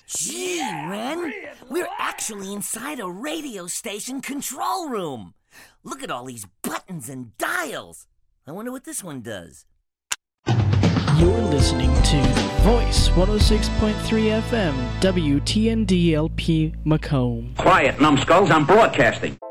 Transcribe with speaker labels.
Speaker 1: Gee, Ren, we're actually inside a radio station control room. Look at all these buttons and dials. I wonder what this one does.
Speaker 2: You're listening to Voice 106.3 FM, WTNDLP Macomb.
Speaker 3: Quiet, numbskulls, I'm broadcasting.